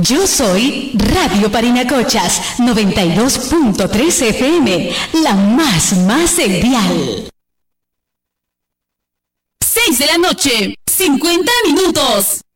Yo soy Radio Parinacochas 92.3 FM, la más envial. 6 de la noche, 50 minutos.